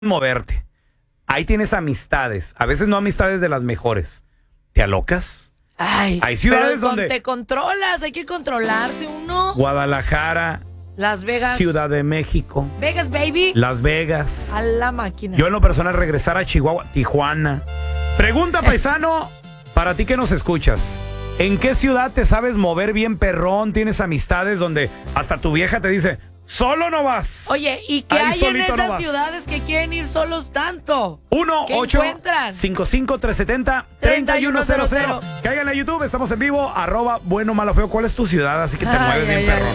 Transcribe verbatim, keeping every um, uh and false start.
moverte. Ahí tienes amistades, a veces no amistades de las mejores. ¿Te alocas? Ay, hay ciudades pero donde te controlas, hay que controlarse uno. Guadalajara, Las Vegas, Ciudad de México, Vegas, baby. Las Vegas. A la máquina. Yo en lo personal regresar a Chihuahua, Tijuana. Pregunta, paisano, para ti que nos escuchas. ¿En qué ciudad te sabes mover bien perrón? ¿Tienes amistades donde hasta tu vieja te dice, solo no vas? Oye, ¿y qué Ahí hay en solito no esas vas. ciudades que quieren ir solos tanto? uno ¿Qué ocho encuentran? cinco cinco tres siete cero tres uno cero cero. Caigan a YouTube, estamos en vivo, arroba bueno malo feo. ¿Cuál es tu ciudad? Así que te Ay, mueves bien ay, perrón. ay.